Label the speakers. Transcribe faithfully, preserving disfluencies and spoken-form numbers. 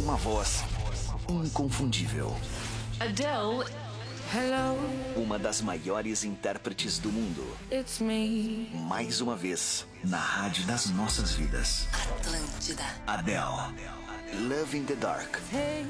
Speaker 1: uma voz inconfundível.
Speaker 2: Adele. Hello.
Speaker 1: Uma das maiores intérpretes do mundo.
Speaker 2: It's me.
Speaker 1: Mais uma vez, na rádio das nossas vidas.
Speaker 3: Atlântida.
Speaker 1: Adele. Love in the Dark.
Speaker 2: Hey.